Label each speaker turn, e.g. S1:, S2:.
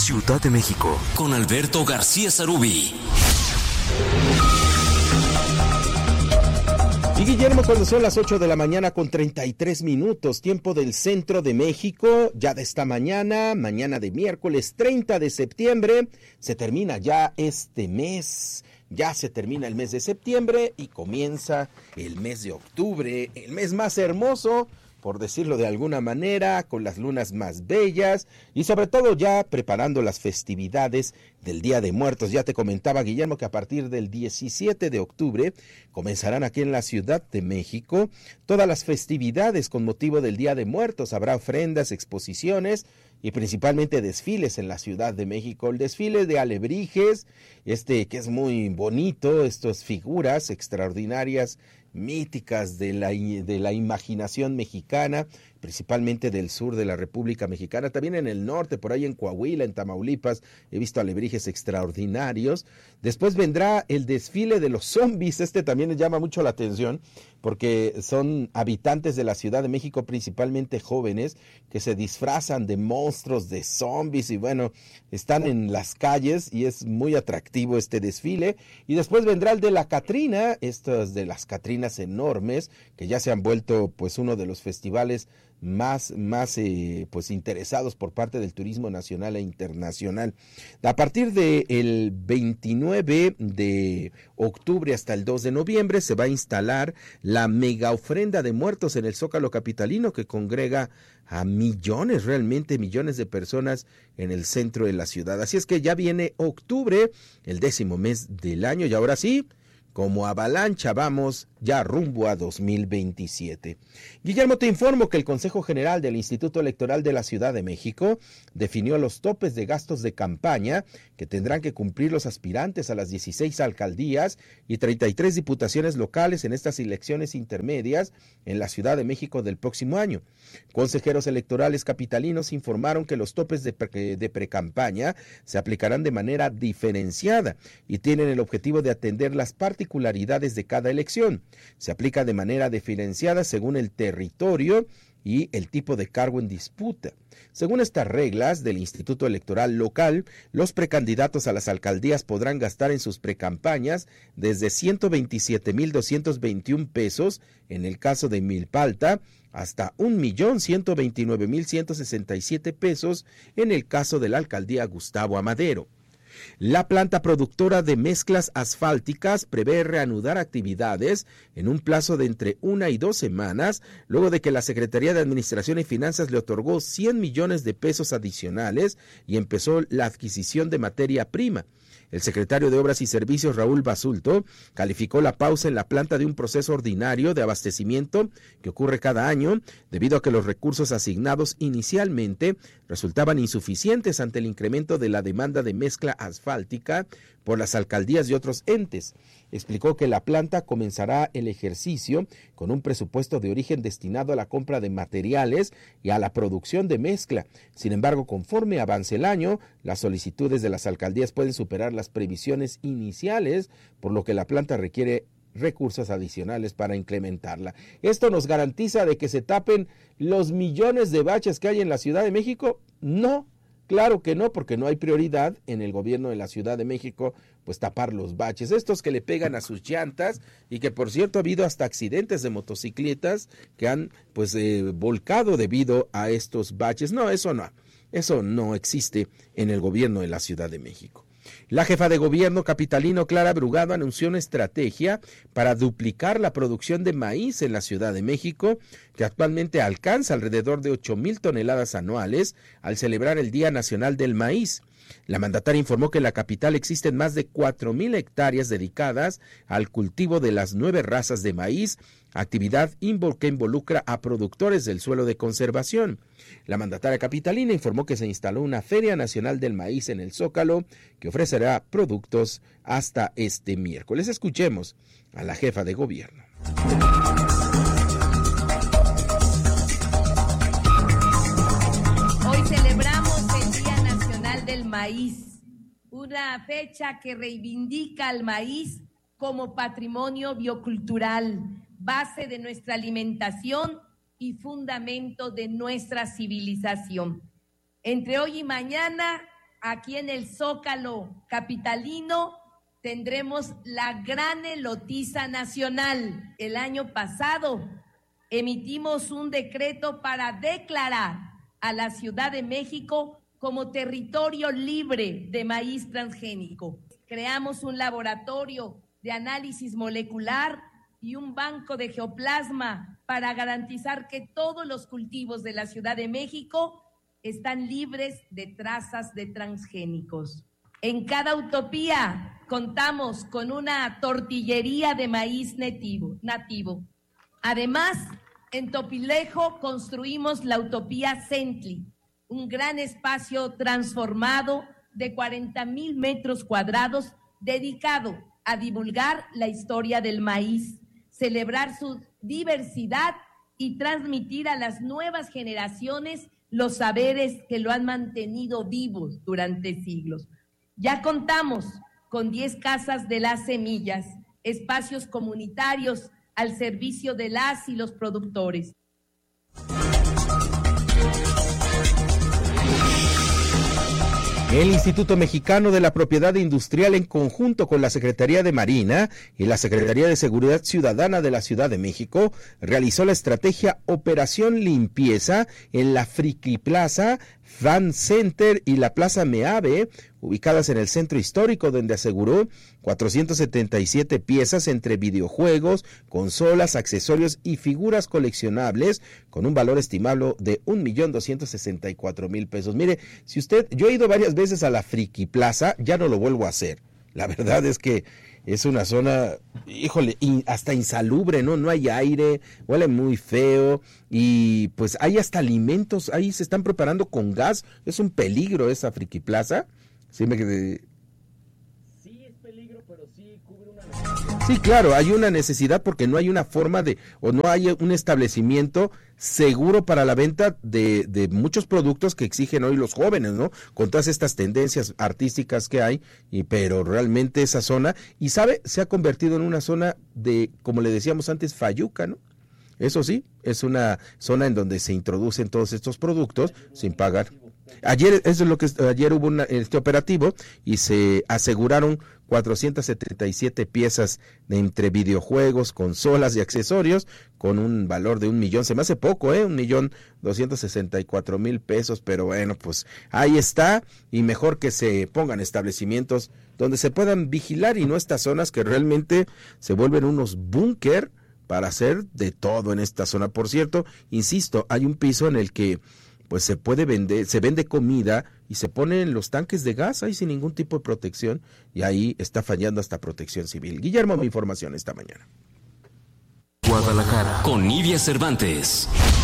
S1: Ciudad de México, con Alberto García Sarubí.
S2: Y Guillermo, cuando son las 8 de la mañana con 33 minutos, tiempo del centro de México, ya de esta mañana de miércoles 30 de septiembre, se termina ya este mes, ya se termina el mes de septiembre y comienza el mes de octubre, el mes más hermoso, por decirlo de alguna manera, con las lunas más bellas y sobre todo ya preparando las festividades del Día de Muertos. Ya te comentaba, Guillermo, que a partir del 17 de octubre comenzarán aquí en la Ciudad de México todas las festividades con motivo del Día de Muertos. Habrá ofrendas, exposiciones y principalmente desfiles en la Ciudad de México. El desfile de alebrijes, que es muy bonito, estas figuras extraordinarias, míticas de la imaginación mexicana, principalmente del sur de la República Mexicana, también en el norte, por ahí en Coahuila, en Tamaulipas, he visto alebrijes extraordinarios. Después vendrá el desfile de los zombies, también llama mucho la atención, porque son habitantes de la Ciudad de México, principalmente jóvenes, que se disfrazan de monstruos, de zombies, y bueno, están en las calles, y es muy atractivo este desfile. Y después vendrá el de la Catrina, estos de las Catrinas enormes, que ya se han vuelto pues uno de los festivales más pues interesados por parte del turismo nacional e internacional. A partir del 29 de octubre hasta el 2 de noviembre se va a instalar la mega ofrenda de muertos en el Zócalo capitalino, que congrega a millones, realmente millones de personas en el centro de la ciudad. Así es que ya viene octubre, el 10º mes del año, y ahora sí, como avalancha vamos ya rumbo a 2027. Guillermo, te informo que el Consejo General del Instituto Electoral de la Ciudad de México definió los topes de gastos de campaña que tendrán que cumplir los aspirantes a las 16 alcaldías y 33 diputaciones locales en estas elecciones intermedias en la Ciudad de México del próximo año. Consejeros electorales capitalinos informaron que los topes de precampaña se aplicarán de manera diferenciada y tienen el objetivo de atender las particularidades de cada elección. Se aplica de manera diferenciada según el territorio y el tipo de cargo en disputa. Según estas reglas del Instituto Electoral Local, los precandidatos a las alcaldías podrán gastar en sus precampañas desde 127,221 pesos en el caso de Milpalta hasta 1,129,167 pesos en el caso de la alcaldía Gustavo Amadero. La planta productora de mezclas asfálticas prevé reanudar actividades en un plazo de entre 1 y 2 semanas, luego de que la Secretaría de Administración y Finanzas le otorgó 100 millones de pesos adicionales y empezó la adquisición de materia prima. El secretario de Obras y Servicios, Raúl Basulto, calificó la pausa en la planta de un proceso ordinario de abastecimiento que ocurre cada año, debido a que los recursos asignados inicialmente resultaban insuficientes ante el incremento de la demanda de mezcla asfáltica por las alcaldías y otros entes. Explicó que la planta comenzará el ejercicio con un presupuesto de origen destinado a la compra de materiales y a la producción de mezcla. Sin embargo, conforme avance el año, las solicitudes de las alcaldías pueden superar las previsiones iniciales, por lo que la planta requiere recursos adicionales para incrementarla. ¿Esto nos garantiza de que se tapen los millones de baches que hay en la Ciudad de México? No. Claro que no, porque no hay prioridad en el gobierno de la Ciudad de México, pues tapar los baches, estos que le pegan a sus llantas, y que por cierto ha habido hasta accidentes de motocicletas que han pues volcado debido a estos baches. No, eso no existe en el gobierno de la Ciudad de México. La jefa de gobierno capitalino, Clara Brugado, anunció una estrategia para duplicar la producción de maíz en la Ciudad de México, que actualmente alcanza alrededor de 8,000 toneladas anuales al celebrar el Día Nacional del Maíz. La mandataria informó que en la capital existen más de 4,000 hectáreas dedicadas al cultivo de las 9 razas de maíz, actividad que involucra a productores del suelo de conservación. La mandataria capitalina informó que se instaló una Feria Nacional del Maíz en el Zócalo, que ofrecerá productos hasta este miércoles. Escuchemos a la jefa de gobierno.
S3: Hoy celebramos el Día Nacional del Maíz, una fecha que reivindica al maíz como patrimonio biocultural, base de nuestra alimentación y fundamento de nuestra civilización. Entre hoy y mañana aquí en el Zócalo capitalino tendremos la gran elotiza nacional. El año pasado emitimos un decreto para declarar a la Ciudad de México como territorio libre de maíz transgénico. Creamos un laboratorio de análisis molecular y un banco de geoplasma para garantizar que todos los cultivos de la Ciudad de México están libres de trazas de transgénicos. En cada utopía contamos con una tortillería de maíz nativo. Además, en Topilejo construimos la utopía Centli, un gran espacio transformado de 40,000 metros cuadrados dedicado a divulgar la historia del maíz, celebrar su diversidad y transmitir a las nuevas generaciones los saberes que lo han mantenido vivos durante siglos. Ya contamos con 10 casas de las semillas, espacios comunitarios al servicio de las y los productores.
S2: El Instituto Mexicano de la Propiedad Industrial, en conjunto con la Secretaría de Marina y la Secretaría de Seguridad Ciudadana de la Ciudad de México, realizó la estrategia Operación Limpieza en la Friki Plaza, Fan Center y la Plaza Meave, ubicadas en el centro histórico, donde aseguró 477 piezas entre videojuegos, consolas, accesorios y figuras coleccionables con un valor estimable de 1,264,000 pesos. Mire, yo he ido varias veces a la Friki Plaza, ya no lo vuelvo a hacer. La verdad es que es una zona, híjole, hasta insalubre, ¿no? No hay aire, huele muy feo y pues hay hasta alimentos, ahí se están preparando con gas. Es un peligro esa Friki Plaza. Sí, es peligro, pero sí cubre una necesidad. Sí, claro, hay una necesidad porque no hay una forma o no hay un establecimiento seguro para la venta de muchos productos que exigen hoy los jóvenes, ¿no? Con todas estas tendencias artísticas que hay, pero realmente esa zona, se ha convertido en una zona de, como le decíamos antes, fayuca, ¿no? Eso sí, es una zona en donde se introducen todos estos productos sin pagar. Ayer hubo este operativo y se aseguraron 477 piezas de entre videojuegos, consolas y accesorios con un valor de 1 millón. Se me hace poco, 1,264,000 pesos, pero bueno, pues ahí está, y mejor que se pongan establecimientos donde se puedan vigilar y no estas zonas que realmente se vuelven unos búnker para hacer de todo en esta zona. Por cierto, insisto, hay un piso en el que pues se vende comida y se ponen los tanques de gas ahí sin ningún tipo de protección, y ahí está fallando hasta Protección Civil. Guillermo, mi información esta mañana.
S1: Guadalajara, con Nidia Cervantes.